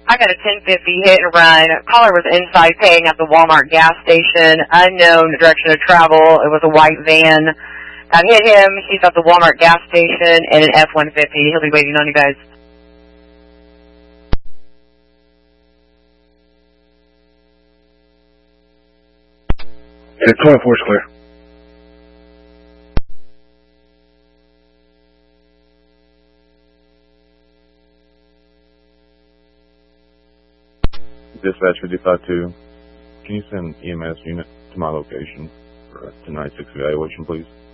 I got a 1050 hit and run. Caller was inside paying at the Walmart gas station. Unknown direction of travel. It was a white van. I hit him. He's at the Walmart gas station in an F-150. He'll be waiting on you guys. Yeah, 24 is clear. Dispatch 552, can you send EMS unit to my location for tonight's 6 evaluation, please?